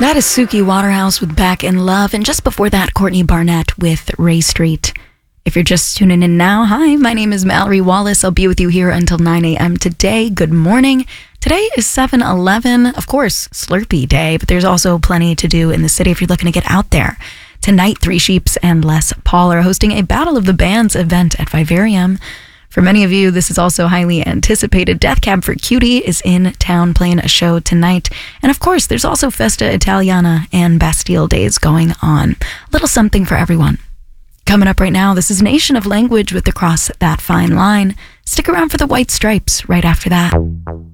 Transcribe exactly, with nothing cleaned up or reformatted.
That is Suki Waterhouse with Back in Love, and just before that, Courtney Barnett with Ray Street. If you're just tuning in now, hi, my name is Mallory Wallace. I'll be with you here until nine a.m. today. Good morning. Today is seven eleven, of course, Slurpee Day, but there's also plenty to do in the city if you're looking to get out there. Tonight, Three Sheeps and Les Paul are hosting a Battle of the Bands event at Vivarium. For many of you, this is also highly anticipated. Death Cab for Cutie is in town playing a show tonight. And of course, there's also Festa Italiana and Bastille Days going on. A little something for everyone. Coming up right now, this is Nation of Language with Across That Fine Line. Stick around for the White Stripes right after that.